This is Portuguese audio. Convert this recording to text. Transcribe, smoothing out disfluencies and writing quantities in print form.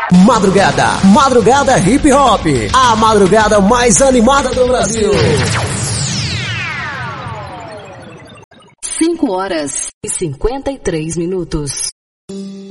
Madrugada Hip Hop, a madrugada mais animada do Brasil. 5 horas e 53 minutos.